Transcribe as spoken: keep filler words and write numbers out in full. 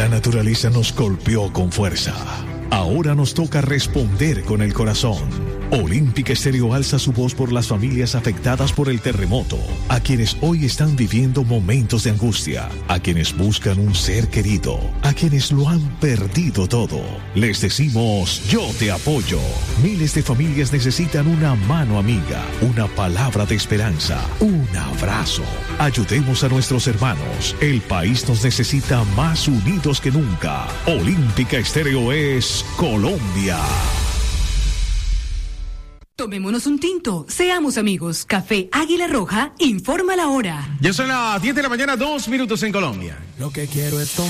La naturaleza nos golpeó con fuerza. Ahora nos toca responder con el corazón. Olímpica Estéreo alza su voz por las familias afectadas por el terremoto, a quienes hoy están viviendo momentos de angustia, a quienes buscan un ser querido, a quienes lo han perdido todo. Les decimos, yo te apoyo. Miles de familias necesitan una mano amiga, una palabra de esperanza, un abrazo. Ayudemos a nuestros hermanos. El país nos necesita más unidos que nunca. Olímpica Estéreo es Colombia. Tomémonos un tinto, seamos amigos. Café Águila Roja, informa la hora. Ya son las diez de la mañana, dos minutos en Colombia. Lo que quiero es